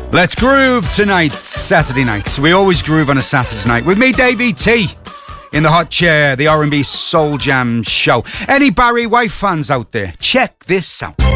Let's groove tonight, Saturday nights. We always groove on a Saturday night. With me, Davey T, in the hot chair, the R&B Soul Jam show. Any Barry White fans out there, check this out.